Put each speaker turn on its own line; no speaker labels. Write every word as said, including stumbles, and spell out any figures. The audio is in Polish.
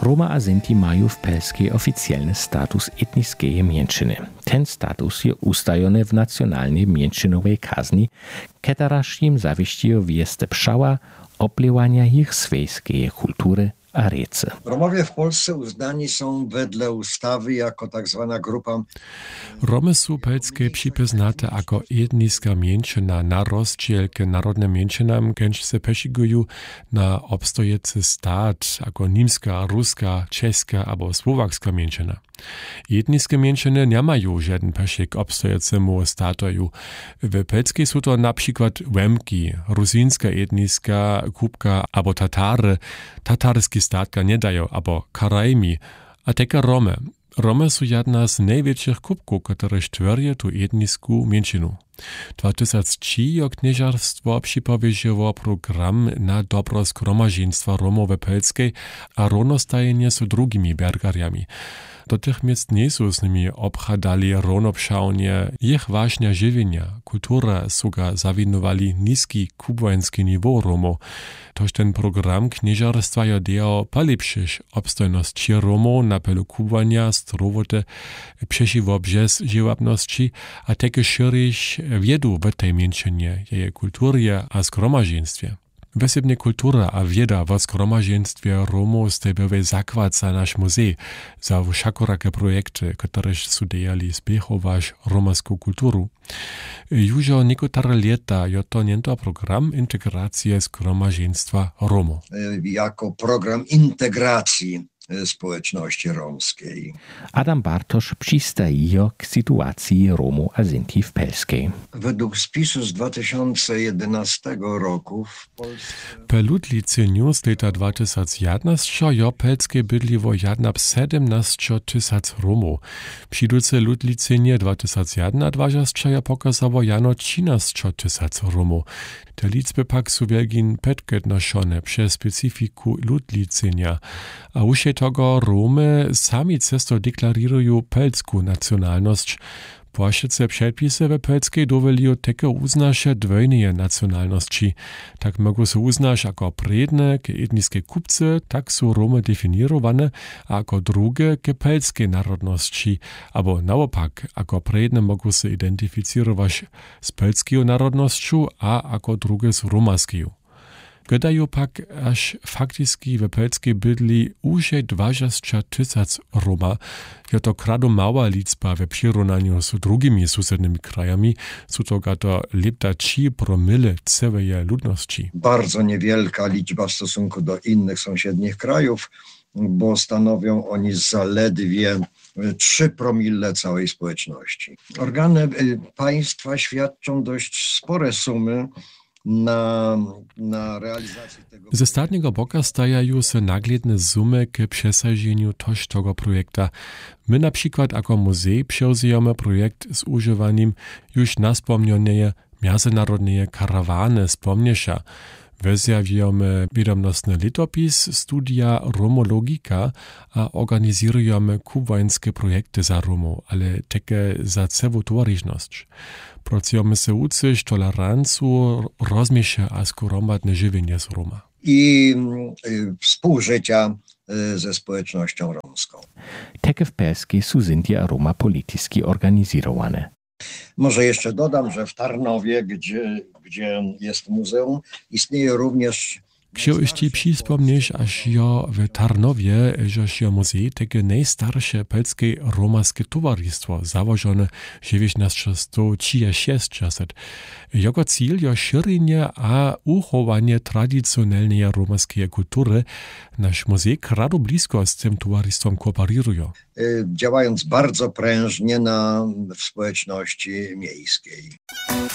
Roma a Sinti mają w Pelskiej oficjalny status etniskiej mniejszyny. Ten status jest ustalony w nacjonalnej mniejszynowej kazni, któraż im zawieściło wieste pszała opliwania ich swojskiej kultury a recy.
Romowie w Polsce uznani są wedle ustawy jako tak zwana grupa.
Romy są pelskie przypoznate jako etniska mniejszyna na rozdziel k narodnym mniejszynam, kęż se pesigują na obstojecy stat jako niemska, ruska, czeska albo słowacka mniejszyna. Etniske mniejszyny nie mają żaden pesik obstojecemu statoju. W Pelskiej są to na przykład Łemki, rusinska etniska, Kubka albo Tatary. Tatarski statka nie dają, albo Karajmi, a teka Romy. Romy są jedna z największych kubków, które tworzą tu etniską mniejszynę. dwa tysiące trzy jo knieżarstwo przypowieziło program na dobro zgromadzeństwa Romów w Pelskiej, a równostajenie z drugimi bergariami. Dotychmiast nie są z nimi obchadali ronopszałnie ich ważne żywienia, kultura soga zawinowali niski kubański niwo Romów. Toż ten program knieżarstwa jo deo polepszyć obstojności Romów na pelu kubania, strowote, przesiwo brzez żywabności, a takie szerzyć wiedu w tej mniejszynie, jej kulturze a zgromadzeństwie. Wesebnie kultura a wieda w zgromadzeństwie Romów stejbyły zakład za nasz muzej, za wszakorakie projekty, które studijali zbiechować romską kulturę. Już niektóre lata jest to niento program integracji zgromadzeństwa Romów.
Jako program integracji społeczności romskiej.
Adam Bartosz przystaje k sytuacji Romów a Sinti w Pelskiej.
Według spisu z dwa tysiące jedenastego roku w Polsce...
Po ludliceniu z lata dwa tysiące jedenaście jo Pelskiej bydliło jedna siedemnaście tysięcy Romów. Przyduce ludlicenie dwa tysiące jedenaście jo pokazało jano trzynaście tysięcy Romów. Te liczby pak są wielgin petkednoszone przez specyfiku ludlicenia, a już tego Romy sami cesto deklarują pelską nacjonalność. Płaszczyce przepisy w Pelskiej dowoliją takie uznasze dwojnej nacjonalności. Tak mogą się uznać jako predne k etniskie kupce, tak są Romy definiowane, a jako drugie k pelskiej narodności, albo naopak, jako predne mogą się identyfikować z pelską narodnością, a jako drugie z romarską. Gdydają pak aż faktycznie w Pelskiej bydli już dwadzieścia tysięcy Roma, jest to krado mała liczba w przyrównaniu z drugimi sąsiednimi krajami, są to gato lepta trzy promile całej ludności.
Bardzo niewielka liczba w stosunku do innych sąsiednich krajów, bo stanowią oni zaledwie trzy promile całej społeczności. Organy państwa świadczą dość spore sumy na, na realizację tego.
Ze statniego boka stajają się nagledne sumy k przesażeniu toż tego projekta. My na przykład jako muzej przeuzjemy projekt z używaniem już naspomnianej międzynarodnej karawany spomniesza. Wyzjawiamy wiadomostny letopis, studia romologika, a organizujemy kubańskie projekty za Romów, ale takie za całą towarzyczność. Pracujemy się uczyć tolerancję, rozmiesze a skoromadne żywienie z Roma.
I y, współżycia y, ze społecznością romską.
Takie w Pelskiej są Sinti a Roma politycznie organizowane.
Może jeszcze dodam, że w Tarnowie, gdzie, gdzie jest muzeum, istnieje również...
Chciał jeszcze przypomnieć, aż jo w Tarnowie, że się muzej, takie najstarsze pelskie romarskie towarzystwo, założone w dziewiętnaście trzydzieści sześć. Jego cel jest szerzenie a uchowanie tradycjonalnej romarskiej kultury. Nasz muzej krado blisko z tym towarzystwem kooperuje.
Działając bardzo prężnie na, w społeczności miejskiej.